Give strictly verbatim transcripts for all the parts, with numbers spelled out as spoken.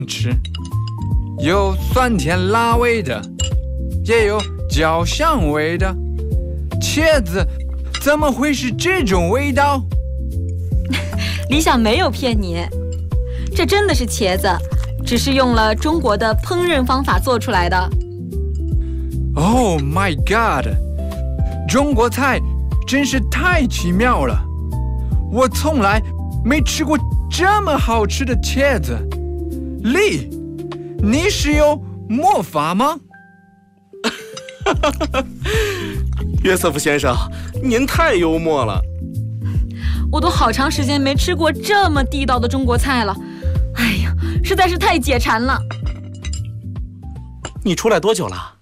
吃，有酸甜辣味的，也有焦香味的。茄子怎么会是这种味道？ 理想没有骗你，这真的是茄子，只是用了中国的烹饪方法做出来的。 Oh my god！ 中国菜真是太奇妙了，我从来没吃过这么好吃的茄子。丽，你是有魔法吗？ 约瑟夫先生，您太幽默了。 我都好长时间没吃过这么地道的中国菜了，哎呀，实在是太解馋了。 你出来多久了？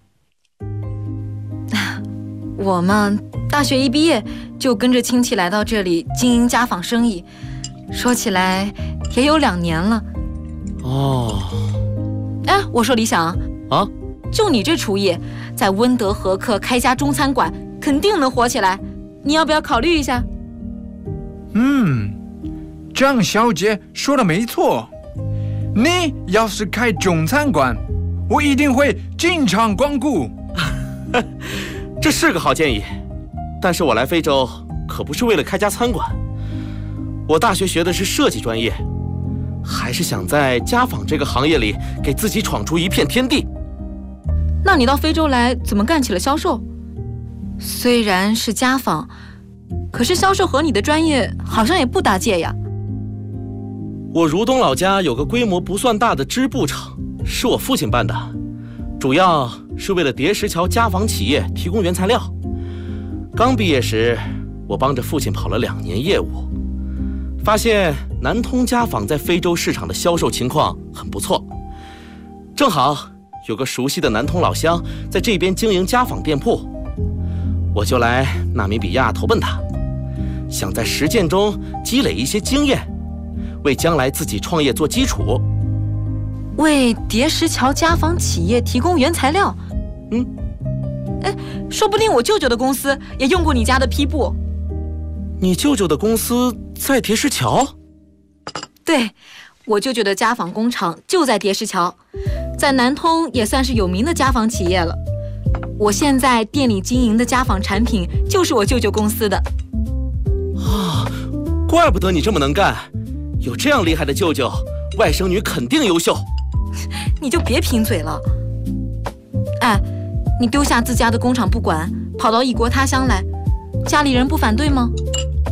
我嘛，大学一毕业就跟着亲戚来到这里经营家纺生意，说起来也有两年了。 哦， 哎，我说理想啊， 就你这厨艺，在温德和克开家中餐馆肯定能火起来，你要不要考虑一下？ 嗯，张小姐说的没错，你要是开中餐馆，我一定会经常光顾。 这是个好建议，但是我来非洲可不是为了开家餐馆，我大学学的是设计专业，还是想在家纺这个行业里给自己闯出一片天地。 那你到非洲来怎么干起了销售？虽然是家纺，可是销售和你的专业好像也不搭界呀。 我如东老家有个规模不算大的织布厂，是我父亲办的，主要是为了叠石桥家纺企业提供原材料。刚毕业时，我帮着父亲跑了两年业务，发现南通家纺在非洲市场的销售情况很不错。正好有个熟悉的南通老乡在这边经营家纺店铺，我就来纳米比亚投奔他，想在实践中积累一些经验，为将来自己创业做基础。 为叠石桥家纺企业提供原材料？ 嗯， 哎，说不定我舅舅的公司也用过你家的坯布。 你舅舅的公司在叠石桥？ 对，我舅舅的家纺工厂就在叠石桥，在南通也算是有名的家纺企业了。我现在店里经营的家纺产品就是我舅舅公司的。 啊，怪不得你这么能干，有这样厉害的舅舅，外甥女肯定优秀。 你就别贫嘴了。哎，你丢下自家的工厂不管，跑到异国他乡来，家里人不反对吗？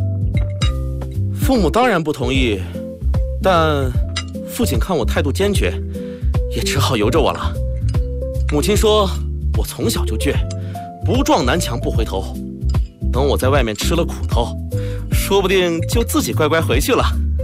父母当然不同意，但父亲看我态度坚决，也只好由着我了。母亲说我从小就倔，不撞南墙不回头，等我在外面吃了苦头，说不定就自己乖乖回去了。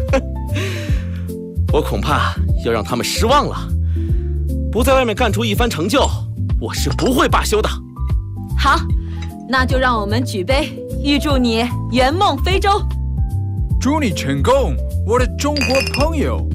我恐怕要让他们失望了，不在外面干出一番成就，我是不会罢休的。 好，那就让我们举杯，预祝你圆梦非洲。 祝你成功，我的中国朋友。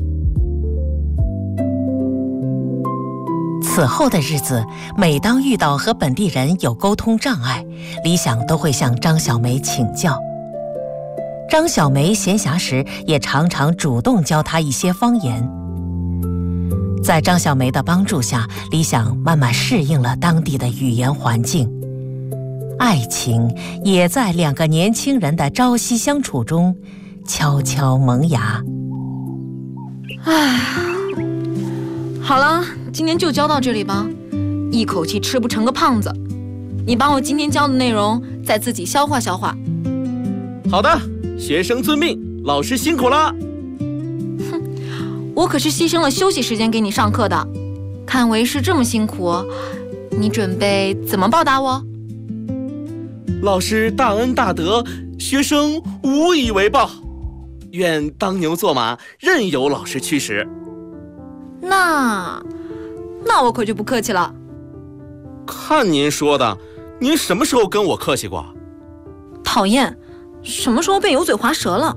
此后的日子，每当遇到和本地人有沟通障碍，理想都会向张小梅请教。张小梅闲暇时也常常主动教她一些方言。在张小梅的帮助下，理想慢慢适应了当地的语言环境，爱情也在两个年轻人的朝夕相处中悄悄萌芽。 唉，好了，今天就教到这里吧，一口气吃不成个胖子。你把我今天教的内容再自己消化消化。 好的，学生遵命，老师辛苦了。 哼，我可是牺牲了休息时间给你上课的，看为师这么辛苦，你准备怎么报答我？ 老师大恩大德，学生无以为报，愿当牛做马，任由老师驱使。 那那我可就不客气了。 看您说的，您什么时候跟我客气过？ 讨厌，什么时候变油嘴滑舌了？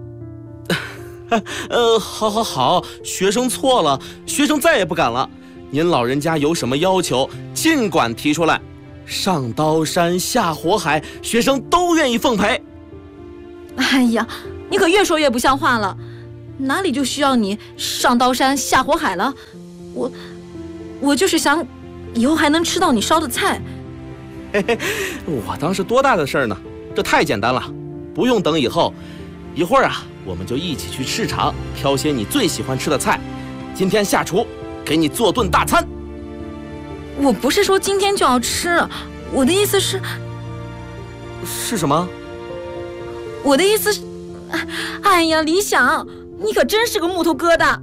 呃，好好好，学生错了，学生再也不敢了。您老人家有什么要求，尽管提出来，上刀山下火海，学生都愿意奉陪。 哎呀，你可越说越不像话了。 哪里就需要你上刀山下火海了？我，我就是想，以后还能吃到你烧的菜。 嘿嘿，我当是多大的事儿呢？这太简单了，不用等以后。一会儿啊，我们就一起去市场挑些你最喜欢吃的菜。今天下厨，给你做顿大餐。 我不是说今天就要吃，我的意思是…… 是什么？ 我的意思是……哎呀，李想，你可真是个木头疙瘩！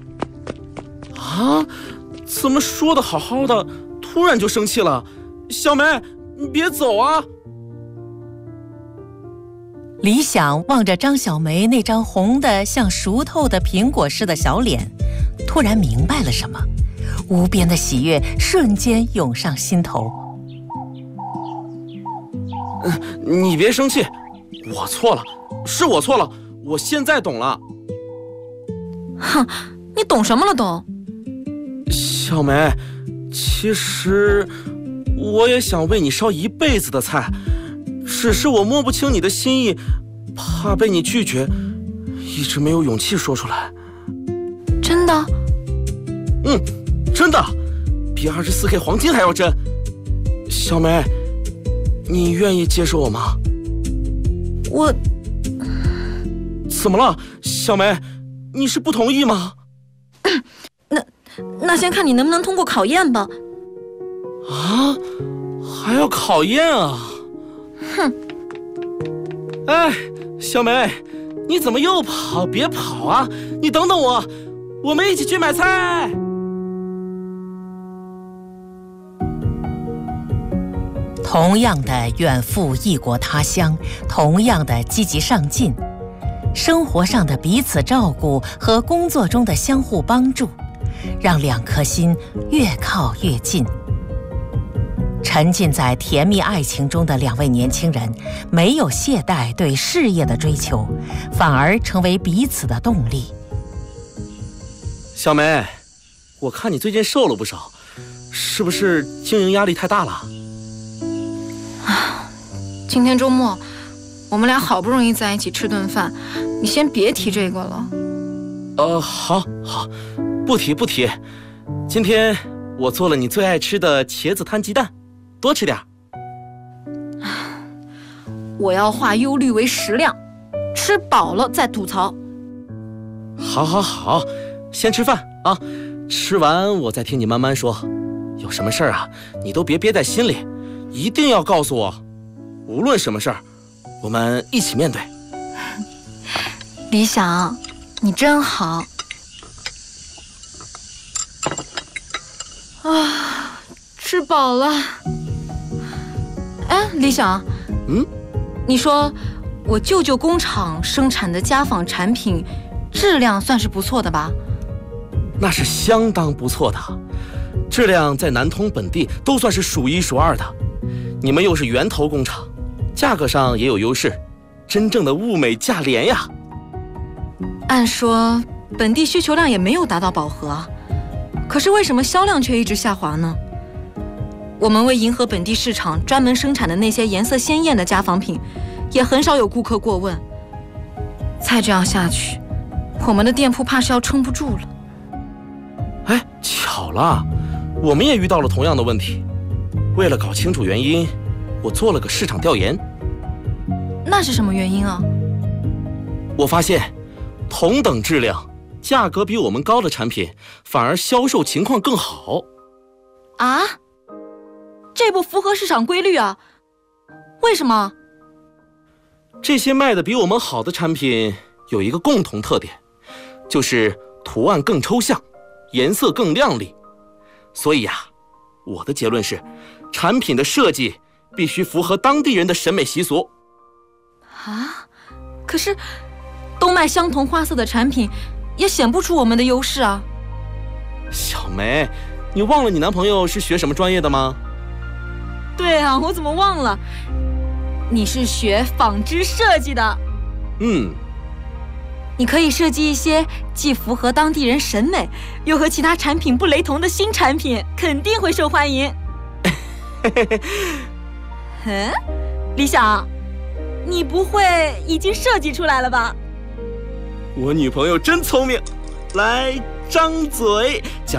啊，怎么说的好好的，突然就生气了？小梅，你别走啊！ 李想望着张小梅那张红的像熟透的苹果似的小脸，突然明白了什么，无边的喜悦瞬间涌上心头。 嗯，你别生气，我错了，是我错了，我现在懂了。 哼，你懂什么了都？ 小梅，其实我也想为你烧一辈子的菜，只是我摸不清你的心意，怕被你拒绝，一直没有勇气说出来。 真的？ 嗯，真的，比 二十四 K 黄金还要真。小梅，你愿意接受我吗？ 我…… 怎么了，小梅？你是不同意吗？ 那那先看你能不能通过考验吧。 啊，还要考验啊？ 哼！ 哎，小梅，你怎么又跑？别跑啊！你等等我，我们一起去买菜。 同样的远赴异国他乡，同样的积极上进，生活上的彼此照顾和工作中的相互帮助，让两颗心越靠越近。沉浸在甜蜜爱情中的两位年轻人，没有懈怠对事业的追求，反而成为彼此的动力。 小梅，我看你最近瘦了不少，是不是经营压力太大了？ 今天周末，我们俩好不容易在一起吃顿饭，你先别提这个了。 呃，好，好，不提不提。今天我做了你最爱吃的茄子摊鸡蛋，多吃点。 我要化忧虑为食量，吃饱了再吐槽。 好，好，好，先吃饭啊，吃完我再听你慢慢说。有什么事儿啊，你都别憋在心里，一定要告诉我。无论什么事儿，我们一起面对。 李想，你真好。啊，吃饱了。哎，李想， 嗯， 你说我舅舅工厂生产的家纺产品质量算是不错的吧？ 那是相当不错的，质量在南通本地都算是数一数二的。你们又是源头工厂，价格上也有优势，真正的物美价廉呀。 按说本地需求量也没有达到饱和啊，可是为什么销量却一直下滑呢？我们为迎合本地市场专门生产的那些颜色鲜艳的家纺品，也很少有顾客过问。再这样下去，我们的店铺怕是要撑不住了。 哎，巧了，我们也遇到了同样的问题。为了搞清楚原因，我做了个市场调研。 那是什么原因啊？ 我发现，同等质量、价格比我们高的产品，反而销售情况更好。 啊？这不符合市场规律啊！为什么？ 这些卖的比我们好的产品有一个共同特点，就是图案更抽象，颜色更亮丽。所以呀、啊，我的结论是，产品的设计必须符合当地人的审美习俗。 啊？可是都卖相同花色的产品，也显不出我们的优势啊。 小梅，你忘了你男朋友是学什么专业的吗？ 对啊，我怎么忘了？你是学纺织设计的。 嗯。 你可以设计一些既符合当地人审美，又和其他产品不雷同的新产品，肯定会受欢迎。嗯，李想，你不会已经设计出来了吧？ 我女朋友真聪明，来张嘴讲